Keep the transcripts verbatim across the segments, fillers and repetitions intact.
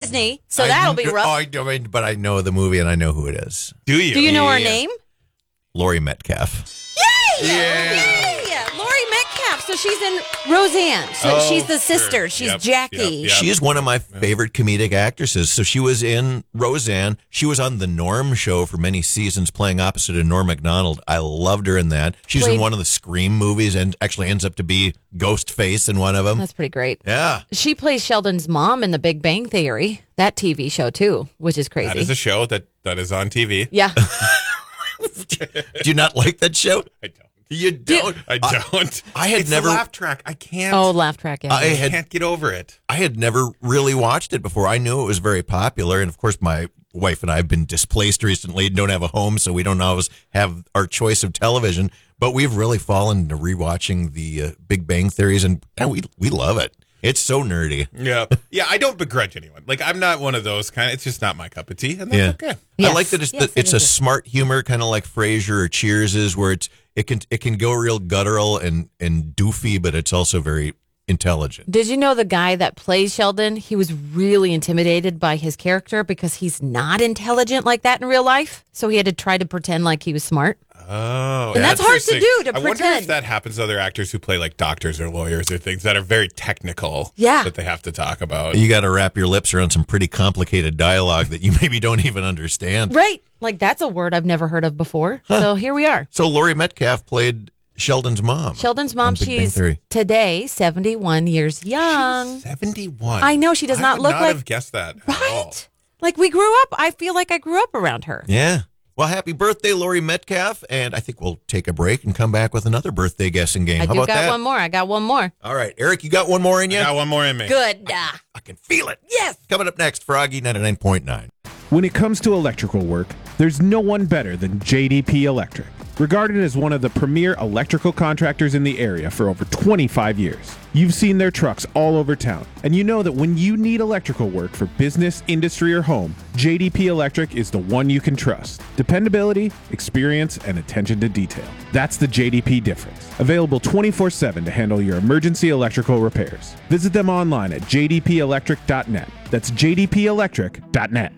Disney, so I, that'll be rough. Oh, I, I mean, but I know the movie and I know who it is. Do you? Do you know yeah, her yeah. name? Laurie Metcalf. Yay! Yeah. Yay! Laurie Metcalf. So she's in Roseanne. So Oh, she's the sister. sure. She's Yep, Jackie. yep, yep. She is one of my favorite comedic actresses. So she was in Roseanne. She was on The Norm Show for many seasons playing opposite of Norm Macdonald. I loved her in that. She's Played- in one of the Scream movies and actually ends up to be Ghostface in one of them. That's pretty great. Yeah. She plays Sheldon's mom in The Big Bang Theory, that T V show too, which is crazy. That is a show that, that is on T V. yeah. Do you not like that show? I don't. You don't? I don't. I had it's never- a laugh track. I can't. Oh, laugh track. Yeah. I I had can't get over it. I had never really watched it before. I knew it was very popular. And of course, my wife and I have been displaced recently and don't have a home, so we don't always have our choice of television. But we've really fallen to rewatching the uh, Big Bang Theories, and, and we we love it. It's so nerdy. Yeah. Yeah, I don't begrudge anyone. Like, I'm not one of those kind of, it's just not my cup of tea, and that's Yeah. okay. Yes. I like that it's Yes, the, it's it a is. smart humor, kind of like Frasier or Cheers is, where it's it can it can go real guttural and and doofy, but it's also very intelligent. Did you know the guy that plays Sheldon? He was really intimidated by his character because he's not intelligent like that in real life. So he had to try to pretend like he was smart. Oh, And that's hard to interesting. do, to I wonder pretend. if that happens to other actors who play like doctors or lawyers or things that are very technical. Yeah. That they have to talk about. You got to wrap your lips around some pretty complicated dialogue that you maybe don't even understand. Right. Like that's a word I've never heard of before. So here we are. So Laurie Metcalf played Sheldon's mom. Sheldon's on mom, Big Bang she's Theory. today seventy-one years young. seventy-one. I know, she does I not would look not like- have guessed that. at all. Right? Like we grew up. I feel like I grew up around her. Yeah. Well, happy birthday, Laurie Metcalf. And I think we'll take a break and come back with another birthday guessing game. I How do about got that? one more. I got one more. All right. Eric, you got one more in you? I got one more in me. Good. Uh, I can feel it. yes. Coming up next, Froggy ninety-nine point nine. When it comes to electrical work, there's no one better than J D P Electric. Regarded as one of the premier electrical contractors in the area for over twenty-five years. You've seen their trucks all over town, and you know that when you need electrical work for business, industry, or home, J D P Electric is the one you can trust. Dependability, experience, and attention to detail. That's the J D P difference. Available twenty-four seven to handle your emergency electrical repairs. Visit them online at j d p electric dot net. That's j d p electric dot net.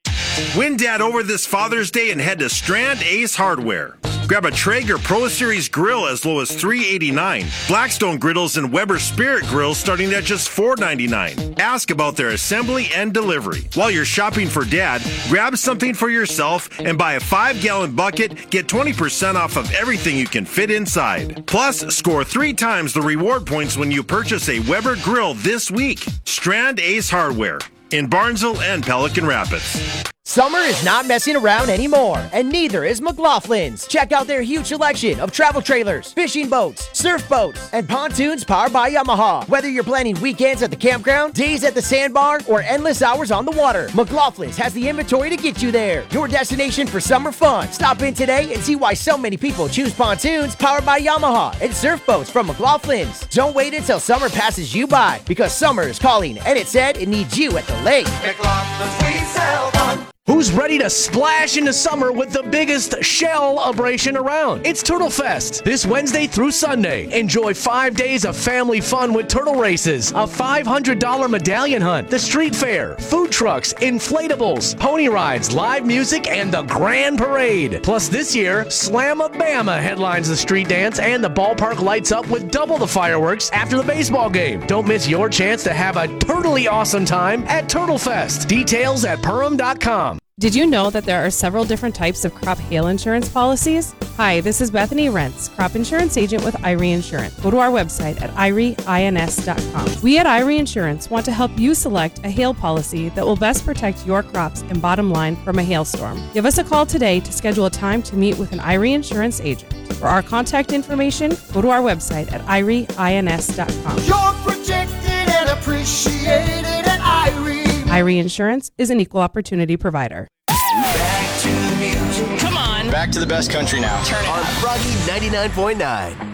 Win Dad over this Father's Day and head to Strand Ace Hardware. Grab a Traeger Pro Series grill as low as three dollars and eighty-nine cents. Blackstone griddles and Weber Spirit grills starting at just four dollars and ninety-nine cents. Ask about their assembly and delivery. While you're shopping for Dad, grab something for yourself and buy a five-gallon bucket. Get twenty percent off of everything you can fit inside. Plus, score three times the reward points when you purchase a Weber grill this week. Strand Ace Hardware in Barnesville and Pelican Rapids. Summer is not messing around anymore, and neither is McLaughlin's. Check out their huge selection of travel trailers, fishing boats, surf boats, and pontoons powered by Yamaha. Whether you're planning weekends at the campground, days at the sandbar, or endless hours on the water, McLaughlin's has the inventory to get you there. Your destination for summer fun. Stop in today and see why so many people choose pontoons powered by Yamaha and surf boats from McLaughlin's. Don't wait until summer passes you by, because summer is calling, and it said it needs you at the lake. McLaughlin's, we sell fun. Who's ready to splash into summer with the biggest shell-abration around? It's Turtle Fest, this Wednesday through Sunday. Enjoy five days of family fun with turtle races, a five hundred dollars medallion hunt, the street fair, food trucks, inflatables, pony rides, live music, and the grand parade. Plus this year, Slamma-Bama headlines the street dance, and the ballpark lights up with double the fireworks after the baseball game. Don't miss your chance to have a totally awesome time at Turtle Fest. Details at Perham dot com. Did you know that there are several different types of crop hail insurance policies? Hi, this is Bethany Rentz, crop insurance agent with Irie Insurance. Go to our website at irie ins dot com. We at Irie Insurance want to help you select a hail policy that will best protect your crops and bottom line from a hailstorm. Give us a call today to schedule a time to meet with an Irie Insurance agent. For our contact information, go to our website at irie ins dot com. You're protected and appreciated at Irie. Irie Insurance is an equal opportunity provider. Back to the music. Come on. Back to the best country now. Turn it on up. Froggy ninety-nine point nine.